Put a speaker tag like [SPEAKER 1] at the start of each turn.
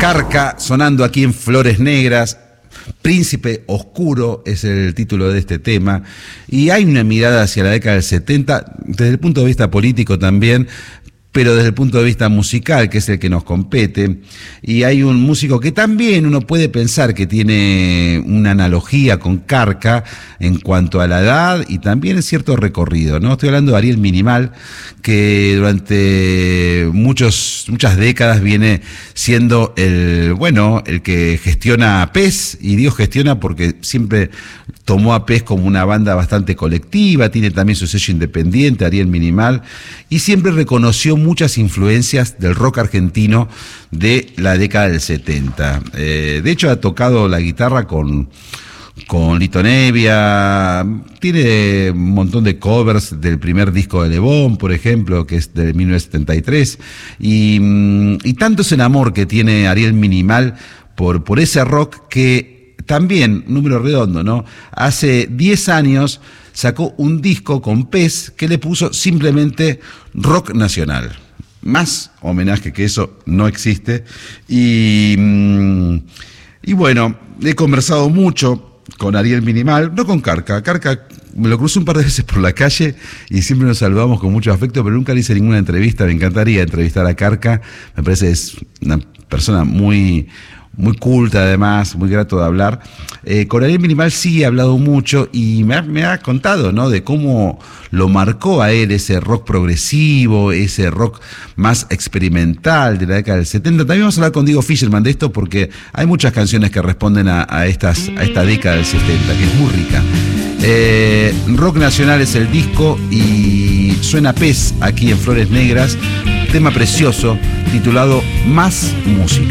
[SPEAKER 1] Carca sonando aquí en Flores Negras. Príncipe Oscuro es el título de este tema, y hay una mirada hacia la década del 70 desde el punto de vista político también, pero desde el punto de vista musical, que es el que nos compete. Y hay un músico que también uno puede pensar que tiene una analogía con Carca en cuanto a la edad y también cierto recorrido, ¿no? Estoy hablando de Ariel Minimal, que durante muchas décadas viene siendo el que gestiona a PES, y digo gestiona porque siempre tomó a PES como una banda bastante colectiva, tiene también su sello independiente, Ariel Minimal, y siempre reconoció muchas influencias del rock argentino de la década del 70. De hecho, ha tocado la guitarra con Lito Nevia, tiene un montón de covers del primer disco de Le Bon, por ejemplo, que es de 1973, y tanto es el amor que tiene Ariel Minimal por ese rock que también, número redondo, ¿no? Hace 10 años sacó un disco con PES que le puso simplemente Rock Nacional. Más homenaje que eso no existe. Y bueno, he conversado mucho con Ariel Minimal, no con Carca. Carca me lo cruzo un par de veces por la calle y siempre nos saludamos con mucho afecto, pero nunca le hice ninguna entrevista. Me encantaría entrevistar a Carca. Me parece que es una persona muy culta, además, muy grato de hablar. Con Ariel Minimal sí he hablado mucho y me ha contado, ¿no?, de cómo lo marcó a él ese rock progresivo, ese rock más experimental de la década del 70. También vamos a hablar con Diego Fischerman de esto, porque hay muchas canciones que responden a esta década del 70, que es muy rica. Rock Nacional es el disco y suena PES aquí en Flores Negras. Tema precioso titulado Más Música.